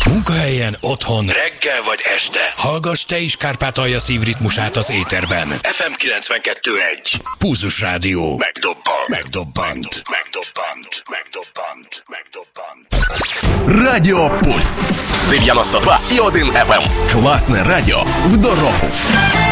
Munkahelyen, otthon, reggel vagy este. Hallgass te is Kárpátalja szívritmusát az éterben. FM 92.1. Pulzus Rádió. Megdobbant. Радіо Пульс. 91,1 FM. Класне радіо в дорогу.